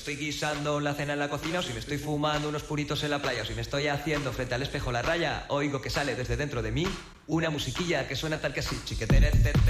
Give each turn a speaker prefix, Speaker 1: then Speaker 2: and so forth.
Speaker 1: estoy guisando la cena en la cocina, o si me estoy fumando unos puritos en la playa, o si me estoy haciendo frente al espejo la raya, oigo que sale desde dentro de mí una musiquilla que suena tal que así, chiquetere.